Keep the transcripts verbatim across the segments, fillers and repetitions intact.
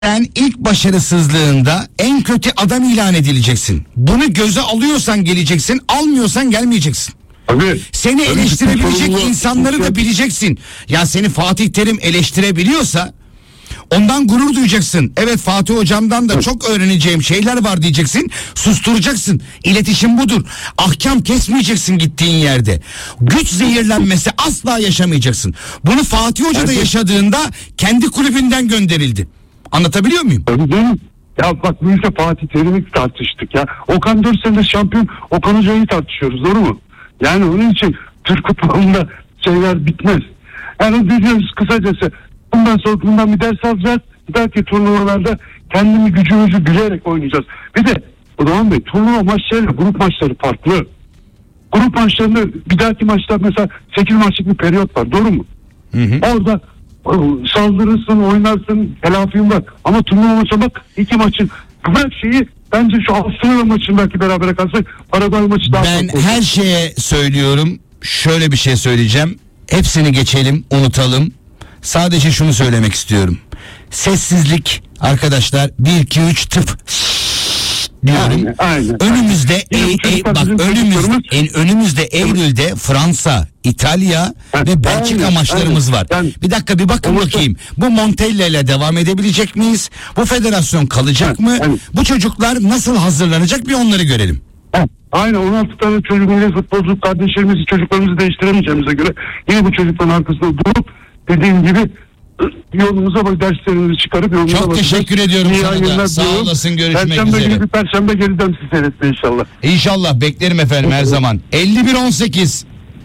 Sen ilk başarısızlığında en kötü adam ilan edileceksin. Bunu göze alıyorsan geleceksin, almıyorsan gelmeyeceksin. Abi, seni eleştirebilecek insanları da bileceksin. Ya seni Fatih Terim eleştirebiliyorsa ondan gurur duyacaksın. Evet, Fatih hocamdan da çok öğreneceğim şeyler var diyeceksin. Susturacaksın. İletişim budur. Ahkam kesmeyeceksin gittiğin yerde. Güç zehirlenmesi asla yaşamayacaksın. Bunu Fatih Hoca da yaşadığında kendi kulübünden gönderildi. Anlatabiliyor muyum? Tabii canım. Ya bak, bu ülke Fatih Terim'i tartıştık ya. Okan dört senedir şampiyon, Okan Hoca'yı tartışıyoruz, doğru mu? Yani onun için Türk futbolunda şeyler bitmez. Yani diyeceğiz kısacası, bundan sonra bundan bir ders alacağız. Bir dahaki turnuvalarda kendimi gücümüzü bilerek oynayacağız. Bir de Doğan Bey, turnuva maçlarıyla grup maçları farklı. Grup maçlarında bir dahaki maçlar mesela sekiz maçlık bir periyot var, doğru mu? Hı hı. Orada saldırırsın, oynarsın, telafiyim var. Ama turnuva maçı bak, iki maçın her şeyi bence şu Avustralya maçını belki berabere kalsak, Paraguay maçı daha ben her olur. Şeye söylüyorum, şöyle bir şey söyleyeceğim. Hepsini geçelim, unutalım. Sadece şunu söylemek istiyorum. Sessizlik arkadaşlar, bir iki üç tıp diyorum. Aynen, aynen. Önümüzde e, e, bak önümüzde en, önümüzde Eylül'de Fransa, İtalya ha, ve Belçika aynen, maçlarımız aynen. var. Yani, bir dakika bir bakın bakayım. Bu Montella ile devam edebilecek miyiz? Bu federasyon kalacak ha, mı? Aynen. Bu çocuklar nasıl hazırlanacak, bir onları görelim. Ha, aynen, on altı tane çocuğumuz, futbolcu kardeşlerimizi, çocuklarımızı değiştiremeyeceğimize göre yine bu çocukların arkasında durup dediğim gibi yolumuza bak, derslerimizi çıkarıp yolumuza çok bakacağız. Teşekkür ediyorum İyi sana da. Sağ olasın, görüşmek Perşembe üzere. Günü, Perşembe geleceğim sizi seyretme inşallah. İnşallah, beklerim efendim her zaman. elli bir on sekiz.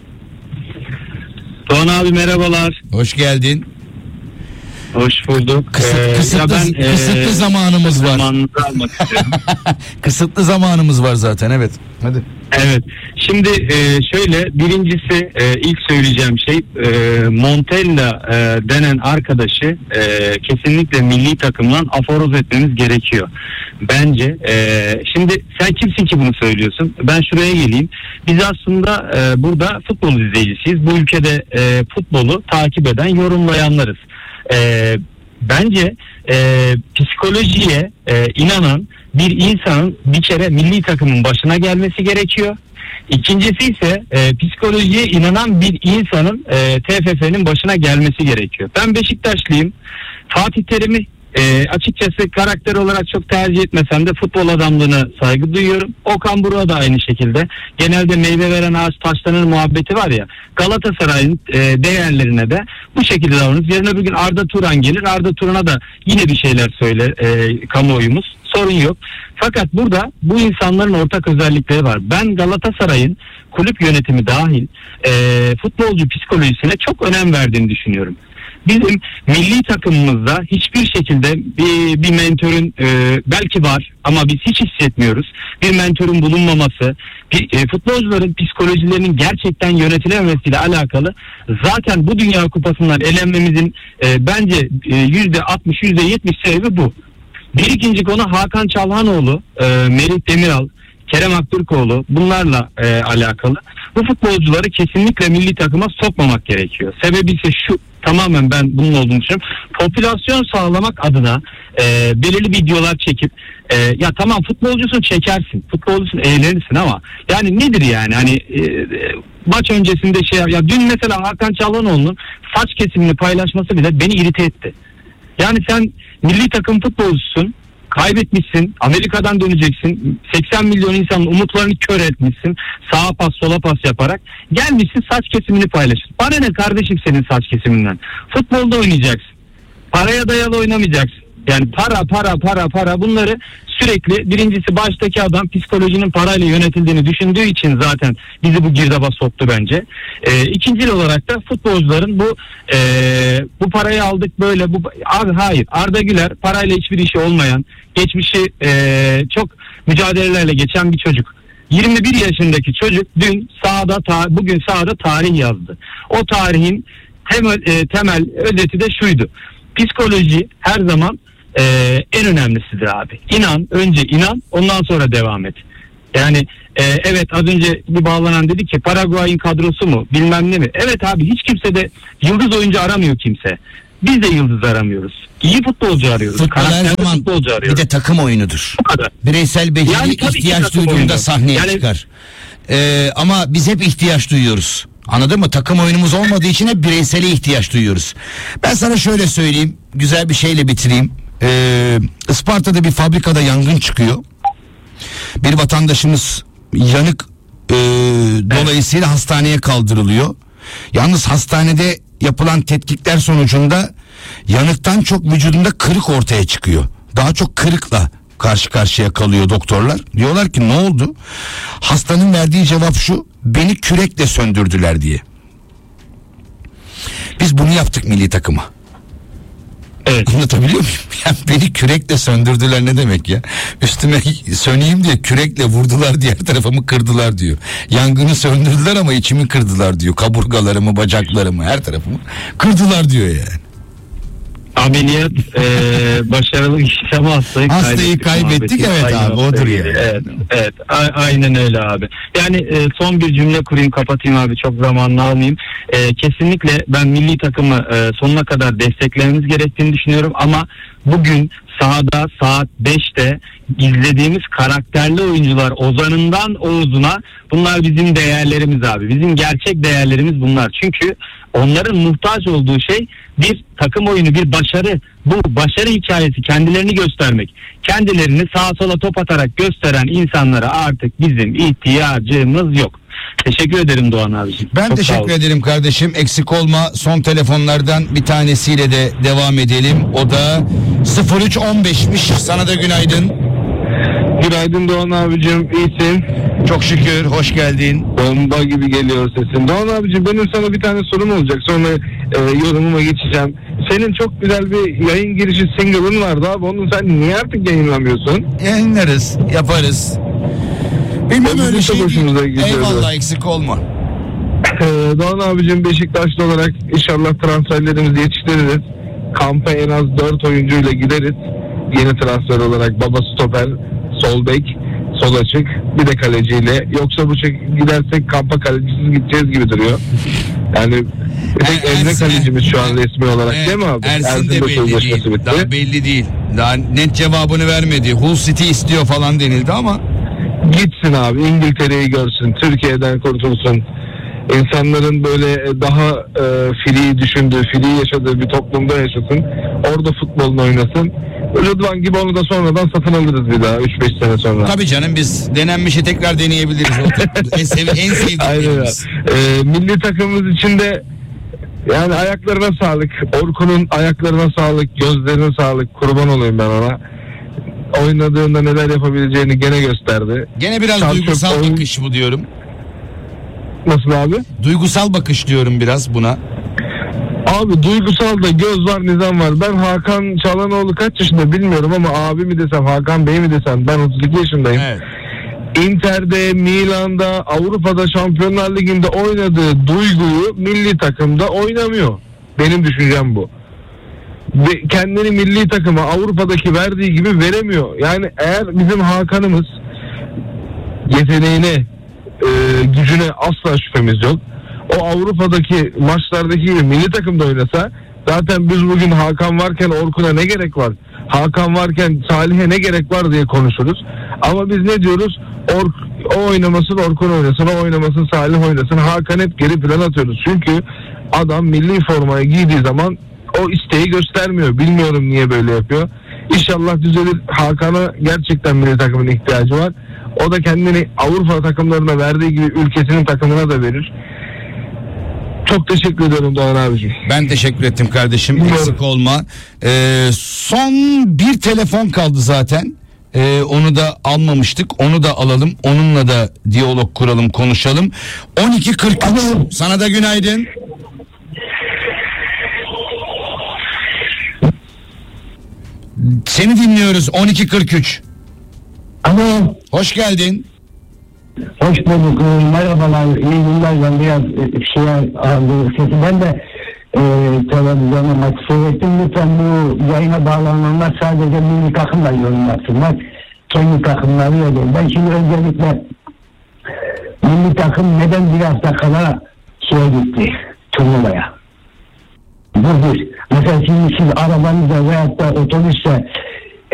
Doğan abi merhabalar. Hoş geldin. Hoş bulduk. Kısıt, ee, kısıtlı, ben, kısıtlı ee, zamanımız var. Kısıtlı zamanımız var zaten, evet. Hadi. Evet. Şimdi e, şöyle, birincisi e, ilk söyleyeceğim şey e, Montella e, denen arkadaşı e, kesinlikle milli takımdan aforoz etmemiz gerekiyor. Bence. E, şimdi sen kimsin ki bunu söylüyorsun? Ben şuraya geleyim. Biz aslında e, burada futbol izleyicisiyiz. Bu ülkede e, futbolu takip eden, yorumlayanlarız. E, bence e, psikolojiye e, inanan bir insanın bir kere milli takımın başına gelmesi gerekiyor. İkincisi ise e, psikolojiye inanan bir insanın e, T F F'nin başına gelmesi gerekiyor. Ben Beşiktaşlıyım. Fatih Terim'i e, açıkçası karakter olarak çok tercih etmesem de futbol adamlığına saygı duyuyorum. Okan Buruk'a da aynı şekilde. Genelde meyve veren ağaç taşlanır muhabbeti var ya. Galatasaray'ın e, değerlerine de bu şekilde davranırız. Yarın öbür gün Arda Turan gelir. Arda Turan'a da yine bir şeyler söyler e, kamuoyumuz. Sorun yok. Fakat burada bu insanların ortak özellikleri var. Ben Galatasaray'ın kulüp yönetimi dahil e, futbolcu psikolojisine çok önem verdiğini düşünüyorum. Bizim milli takımımızda hiçbir şekilde bir, bir mentörün e, belki var ama biz hiç hissetmiyoruz. Bir mentörün bulunmaması, bir, e, futbolcuların psikolojilerinin gerçekten yönetilememesiyle alakalı zaten bu Dünya Kupası'ndan elenmemizin e, bence yüzde altmış yüzde yetmiş sebebi bu. Bir ikinci konu Hakan Çalhanoğlu, e, Merih Demiral, Kerem Aktürkoğlu, bunlarla e, alakalı. Bu futbolcuları kesinlikle milli takıma sokmamak gerekiyor. Sebebi ise şu, tamamen ben bunun olduğunu düşünüyorum. Popülasyon sağlamak adına e, belirli videolar çekip e, ya tamam futbolcusun çekersin, futbolcusun eğlenirsin ama yani nedir yani hani e, maç öncesinde şey ya dün mesela Hakan Çalhanoğlu'nun saç kesimini paylaşması bile beni irite etti. Yani sen milli takım futbolcusun, kaybetmişsin, Amerika'dan döneceksin, seksen milyon insanın umutlarını kör etmişsin, sağa pas sola pas yaparak gelmişsin saç kesimini paylaşın. Bana ne kardeşim senin saç kesiminden? Futbolda oynayacaksın, paraya dayalı oynamayacaksın. Yani para para para para bunları sürekli, birincisi baştaki adam psikolojinin parayla yönetildiğini düşündüğü için zaten bizi bu girdaba soktu bence. Ee, ikinci olarak da futbolcuların bu e, bu parayı aldık böyle bu abi hayır, Arda Güler parayla hiçbir işi olmayan, geçmişi e, çok mücadelelerle geçen bir çocuk. yirmi bir yaşındaki çocuk dün sahada ta, bugün sahada tarih yazdı. O tarihin temel, e, temel özeti de şuydu. Psikoloji her zaman Ee, en önemlisidir abi. İnan, önce inan, ondan sonra devam et. Yani e, evet az önce bir bağlanan dedi ki Paraguay'ın kadrosu mu bilmem ne mi? Evet abi, hiç kimse de yıldız oyuncu aramıyor kimse. Biz de yıldız aramıyoruz. İyi futbolcu arıyoruz. Futbol her Karakterli zaman futbolcu bir arıyoruz. de takım oyunudur. Bu kadar. Bireysel beceri Yani tabii ki ihtiyaç takım duyduğunda oyunu. sahneye Yani- çıkar. Ee, ama biz hep ihtiyaç duyuyoruz. Anladın mı? Takım oyunumuz olmadığı için hep bireysele ihtiyaç duyuyoruz. Ben sana şöyle söyleyeyim. Güzel bir şeyle bitireyim. Ee, Isparta'da bir fabrikada yangın çıkıyor. Bir vatandaşımız yanık e, dolayısıyla hastaneye kaldırılıyor. Yalnız hastanede yapılan tetkikler sonucunda yanıktan çok vücudunda kırık ortaya çıkıyor. Daha çok kırıkla karşı karşıya kalıyor doktorlar. Diyorlar ki ne oldu? Hastanın verdiği cevap şu: beni kürekle söndürdüler diye. Biz bunu yaptık milli takıma. Evet. Anlatabiliyor muyum? Yani beni kürekle söndürdüler ne demek ya? Üstüme söneyim diye kürekle vurdular, diğer tarafımı kırdılar diyor. Yangını söndürdüler ama içimi kırdılar diyor. Kaburgalarımı, bacaklarımı, her tarafımı kırdılar diyor yani. Ameliyat e, başarılı geçti ama hastayı, Hastayı kaybettik, evet Aynı abi, noktaya odur geliyor. yani. Evet, evet a- aynen öyle abi. Yani e, son bir cümle kurayım, kapatayım abi, çok zamanını almayayım. E, kesinlikle ben milli takımı e, sonuna kadar desteklememiz gerektiğini düşünüyorum ama bugün sahada saat beşte izlediğimiz karakterli oyuncular Ozan'ından Oğuz'una, bunlar bizim değerlerimiz abi. Bizim gerçek değerlerimiz bunlar. Çünkü onların muhtaç olduğu şey bir takım oyunu, bir başarı. Bu başarı hikayesi, kendilerini göstermek. Kendilerini sağa sola top atarak gösteren insanlara artık bizim ihtiyacımız yok. Teşekkür ederim Doğan abiciğim. Ben Çok sağ teşekkür olun. ederim kardeşim. Eksik olma. Son telefonlardan bir tanesiyle de devam edelim. O da sıfır üç on beşmiş. Sana da günaydın. Günaydın Doğan abicim, iyisin. Çok şükür. Hoş geldin. Bomba gibi geliyor sesin. Doğan abicim, benim sana bir tane sorum olacak. Sonra e, yorumuma geçeceğim. Senin çok güzel bir yayın girişi single'ın vardı abi. Onu sen niye artık yayınlamıyorsun? Yayınlarız. Yaparız. Bilmem Bizim öyle çok şey hoşumuza değil. gidiyor. Eyvallah, eksik olma. Ee, Doğan abicim, Beşiktaşlı olarak inşallah transferlerimizi yetiştiririz. Kampa en az dört oyuncuyla gideriz. Yeni transfer olarak baba stoper, sol bek, sol açık, bir de kaleciyle. Yoksa bu şekilde gidersek kampa kalecisiz gideceğiz gibi duruyor. Yani bir tek Er- Emre Ersin- kalecimiz şu an resmi olarak, Evet, değil mi abi? Ersin de belli sözleşmesi değil. bitti. Daha belli değil. Daha net cevabını vermedi. Hull City istiyor falan denildi ama Gitsin abi, İngiltere'yi görsün, Türkiye'den kurtulsun. İnsanların böyle daha e, free düşündüğü, free yaşadığı bir toplumda yaşasın. Orada futbolunu oynasın. Rıdvan gibi onu da sonradan satın alırız bir daha üç beş sene sonra. tabii canım, biz denenmişi tekrar deneyebiliriz. O en, sev en Aynen öyle. sevdiklerimiz. E, milli takımımız için de yani ayaklarına sağlık. Orkun'un ayaklarına sağlık, gözlerine sağlık. Kurban olayım ben ona. Oynadığında neler yapabileceğini gene gösterdi. Gene biraz Çarşaf duygusal oyun- bakış bu diyorum. Nasıl abi? Duygusal bakış diyorum biraz buna. Abi duygusal da göz var, nizam var. Ben Hakan Çalhanoğlu kaç yaşında bilmiyorum ama abi mi desem, Hakan Bey mi desem, ben otuz iki yaşındayım. Evet. Inter'de, Milan'da, Avrupa'da, Şampiyonlar Ligi'nde oynadığı duyguyu milli takımda oynamıyor. Benim düşüncem bu. Ve kendini milli takıma Avrupa'daki verdiği gibi veremiyor. Yani eğer bizim Hakan'ımız yeteneğine, e, gücüne asla şüphemiz yok. O Avrupa'daki maçlardaki gibi milli takımda oynasa, zaten biz bugün Hakan varken Orkun'a ne gerek var? Hakan varken Salih'e ne gerek var diye konuşuruz. Ama biz ne diyoruz? Ork, o oynamasın, Orkun oynasın, o oynamasın, Salih oynasın. Hakan hep geri plan atıyoruz. Çünkü adam milli formayı giydiği zaman o isteği göstermiyor. Bilmiyorum niye böyle yapıyor. İnşallah düzelir. Hakan'a gerçekten milli takımın ihtiyacı var. O da kendini Avrupa takımlarına verdiği gibi ülkesinin takımına da verir. Çok teşekkür ederim Doğan abiciğim. Ben teşekkür ettim kardeşim. Bilmiyorum. Eksik olma. Ee, son bir telefon kaldı zaten. Ee, onu da almamıştık. Onu da alalım. Onunla da diyalog kuralım, konuşalım. on iki kırk üç. Sana da günaydın. Seni dinliyoruz. on iki kırk üç. Alo, Hoş geldin. hoş bulduk. Ee, Merhabalar, iyi günler. Ben biraz e, şeye aldım sesi. Ben de e, televizyonda maçı seyrettim. Lütfen bu yayına bağlananlar sadece milli takımla yorum yapsınlar. Kendi takımlarıyla değil. Ben şimdi öncelikle milli takım neden bir hafta kala şeye gitti, turnuvaya? Bu bir. Mesela şimdi siz arabanızda veyahut da otobüste